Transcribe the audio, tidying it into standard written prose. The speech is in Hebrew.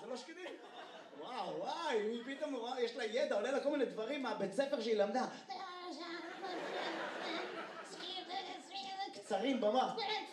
שקדים? וואו, היא פתאום, יש לה ידע, עולה לה כל מיני דברים מהבית ספר שהיא למדה. קצרים במוח.